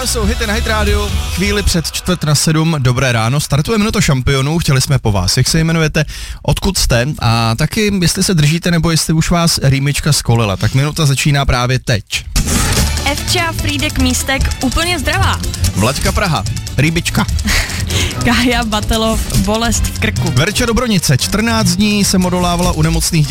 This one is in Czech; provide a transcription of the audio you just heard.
Tohle jsou hity na Hit Radio, chvíli před 6:45, dobré ráno, startuje Minuta šampionů, chtěli jsme po vás, jak se jmenujete, odkud jste a taky, jestli se držíte nebo jestli už vás rýmička skolila, tak minuta začíná právě teď. Evča Frýdek Místek, úplně zdravá. Vlaďka Praha, rýbička. Kája Batelov, bolest v krku. Verča Dobronice, 14 dní jsem odolávala u nemocných dětí.